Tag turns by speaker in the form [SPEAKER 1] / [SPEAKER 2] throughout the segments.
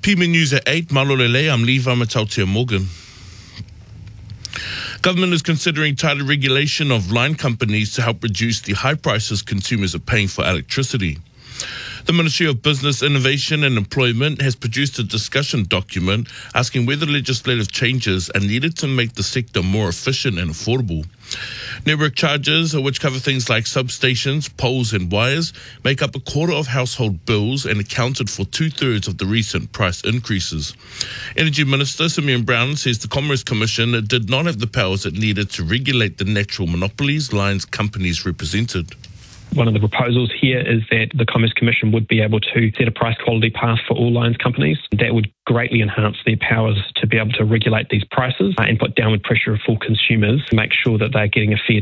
[SPEAKER 1] PMN News at 8, Malolele, I'm Lee Vamatautia Morgan. Government is considering tighter regulation of line companies to help reduce the high prices consumers are paying for electricity. The Ministry of Business, Innovation and Employment has produced a discussion document asking whether legislative changes are needed to make the sector more efficient and affordable. Network charges, which cover things like substations, poles and wires, make up a quarter of household bills and accounted for 2/3 of the recent price increases. Energy Minister Simeon Brown says the Commerce Commission did not have the powers it needed to regulate the natural monopolies lines companies represented.
[SPEAKER 2] One of the proposals here is that the Commerce Commission would be able to set a price quality path for all lines companies. That would greatly enhance their powers to be able to regulate these prices and put downward pressure for consumers to make sure that they're getting a fair.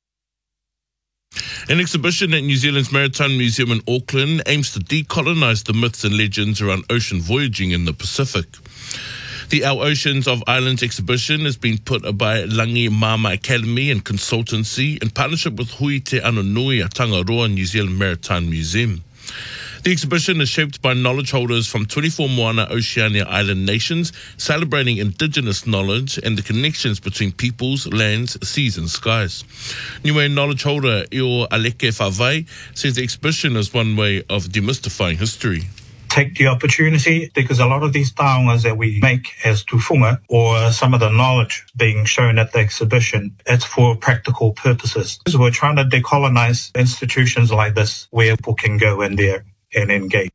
[SPEAKER 1] An exhibition at New Zealand's Maritime Museum in Auckland aims to decolonise the myths and legends around ocean voyaging in the Pacific. The Our Oceans of Islands exhibition has been put by Langi Mama Academy and Consultancy in partnership with Hui Te Ano Nui a Tangaroa New Zealand Maritime Museum. The exhibition is shaped by knowledge holders from 24 Moana Oceania Island nations, celebrating indigenous knowledge and the connections between peoples, lands, seas and skies. Niue knowledge holder Io Aleke Whawai says the exhibition is one way of demystifying history.
[SPEAKER 3] Take the opportunity because a lot of these taongas that we make as tufunga or some of the knowledge being shown at the exhibition, it's for practical purposes. So we're trying to decolonize institutions like this where people can go in there and engage.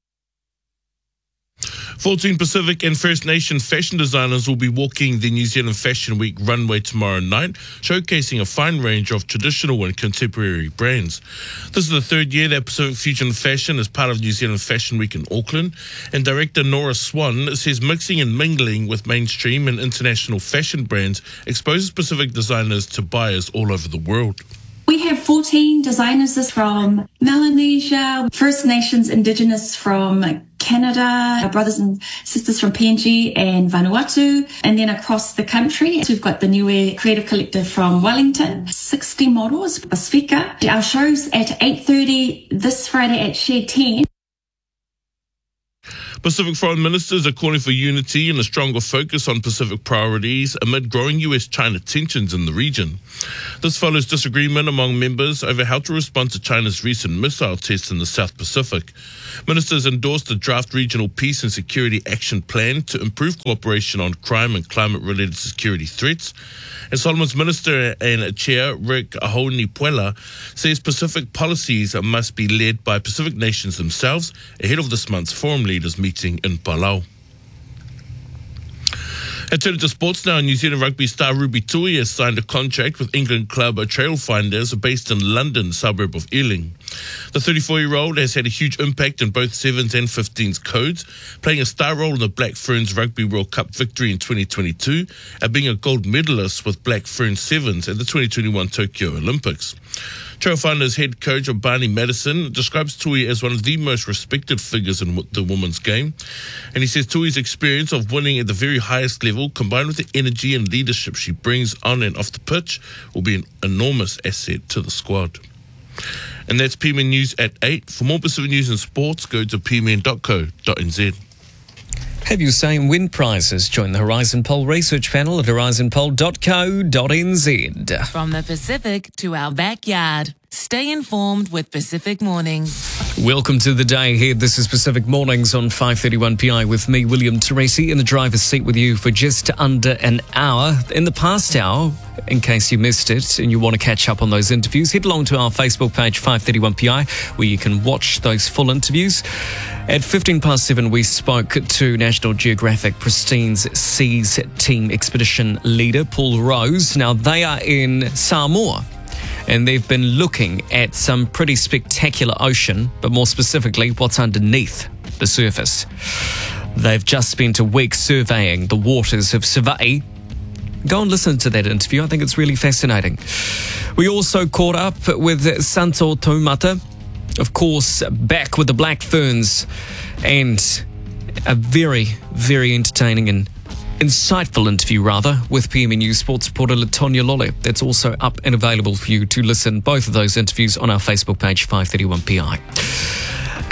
[SPEAKER 1] 14 Pacific and First Nation fashion designers will be walking the New Zealand Fashion Week runway tomorrow night, showcasing a fine range of traditional and contemporary brands. This is the third year that Pacific Fusion Fashion is part of New Zealand Fashion Week in Auckland, and director Nora Swan says mixing and mingling with mainstream and international fashion brands exposes Pacific designers to buyers all over the world.
[SPEAKER 4] We have 14 designers from Melanesia, First Nations, Indigenous from Canada, our brothers and sisters from PNG and Vanuatu, and then across the country. We've got the Niue Creative Collective from Wellington, 60 models, a speaker. Our show's at 8:30 this Friday at Shed 10.
[SPEAKER 1] Pacific foreign ministers are calling for unity and a stronger focus on Pacific priorities amid growing US-China tensions in the region. This follows disagreement among members over how to respond to China's recent missile tests in the South Pacific. Ministers endorsed a draft regional peace and security action plan to improve cooperation on crime and climate-related security threats. And Solomon's Minister and Chair Rick Ahoni-Puela says Pacific policies must be led by Pacific nations themselves ahead of this month's Forum Leaders meeting in Palau. And turning to sports now, New Zealand rugby star Ruby Tui has signed a contract with England club Trailfinders based in London, suburb of Ealing. The 34-year-old has had a huge impact in both 7s and 15s codes, playing a star role in the Black Ferns Rugby World Cup victory in 2022 and being a gold medalist with Black Ferns 7s at the 2021 Tokyo Olympics. Trailfinders head coach Barney Madison describes Tui as one of the most respected figures in the women's game. And he says Tui's experience of winning at the very highest level, combined with the energy and leadership she brings on and off the pitch, will be an enormous asset to the squad. And that's PMN News at 8. For more Pacific news and sports, go to pmn.co.nz.
[SPEAKER 5] Have your say in wind prizes. Join the Horizon Poll research panel at horizonpoll.co.nz.
[SPEAKER 6] From the Pacific to our backyard. Stay informed with Pacific Mornings.
[SPEAKER 5] Welcome to the day ahead. This is Pacific Mornings on 531 PI with me, William Teresi, in the driver's seat with you for just under an hour. In the past hour, in case you missed it and you want to catch up on those interviews, head along to our Facebook page, 531 PI, where you can watch those full interviews. At 7:15, we spoke to National Geographic Pristine's Seas Team Expedition leader, Paul Rose. Now, they are in Samoa, and they've been looking at some pretty spectacular ocean, but more specifically, what's underneath the surface. They've just spent a week surveying the waters of Savaii. Go and listen to that interview. I think it's really fascinating. We also caught up with Santo Taumata, of course, back with the Black Ferns, and a very, very entertaining and insightful interview, with PMN News sports reporter Latonia Lole. That's also up and available for you to listen. Both of those interviews on our Facebook page, 531 PI.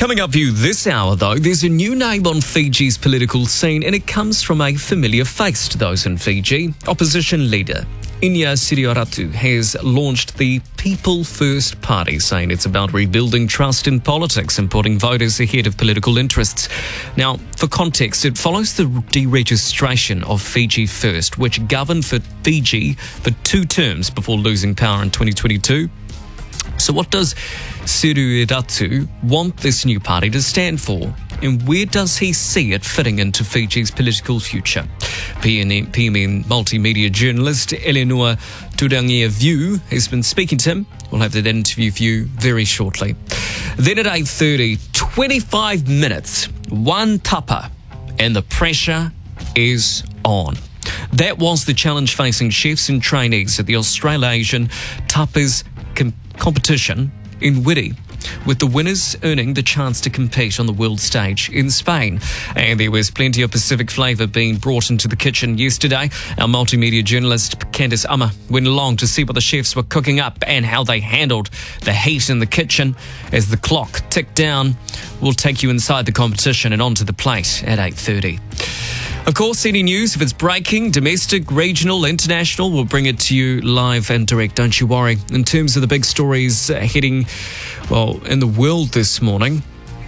[SPEAKER 5] Coming up for you this hour, though, there's a new name on Fiji's political scene, and it comes from a familiar face to those in Fiji. Opposition leader Inia Siriratu has launched the People First Party, saying it's about rebuilding trust in politics and putting voters ahead of political interests. Now, for context, it follows the deregistration of Fiji First, which governed for Fiji for 2 terms before losing power in 2022. So what does Siriratu want this new party to stand for? And where does he see it fitting into Fiji's political future? PMN multimedia journalist Eleanor Turangia-View has been speaking to him. We'll have that interview for you very shortly. Then at 8:30, 25 minutes, one tapa, and the pressure is on. That was the challenge facing chefs and trainees at the Australasian Tapas competition in Wiri, with the winners earning the chance to compete on the world stage in Spain. And there was plenty of Pacific flavour being brought into the kitchen yesterday. Our multimedia journalist Candice Ummer went along to see what the chefs were cooking up and how they handled the heat in the kitchen. As the clock ticked down, we'll take you inside the competition and onto the plate at 8:30. Of course, any news, if it's breaking, domestic, regional, international, we'll bring it to you live and direct, don't you worry. In terms of the big stories heading, in the world this morning,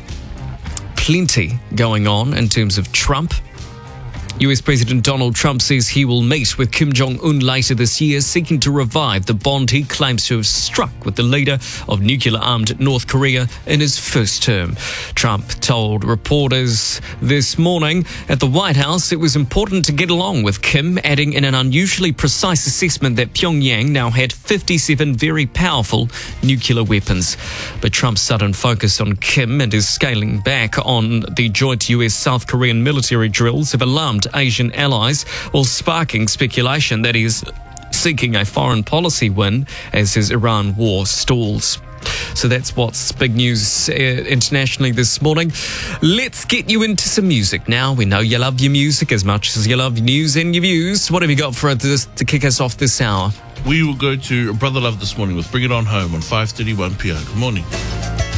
[SPEAKER 5] plenty going on in terms of Trump. US President Donald Trump says he will meet with Kim Jong-un later this year, seeking to revive the bond he claims to have struck with the leader of nuclear-armed North Korea in his first term. Trump told reporters this morning at the White House it was important to get along with Kim, adding in an unusually precise assessment that Pyongyang now had 57 very powerful nuclear weapons. But Trump's sudden focus on Kim and his scaling back on the joint US-South Korean military drills have alarmed Asian allies, while sparking speculation that he's seeking a foreign policy win as his Iran war stalls. So that's what's big news internationally this morning. Let's get you into some music now. We know you love your music as much as you love your news and your views. What have you got for us to kick us off this hour?
[SPEAKER 1] We will go to Brother Love this morning with Bring It On Home on 5:31 p.m. Good morning.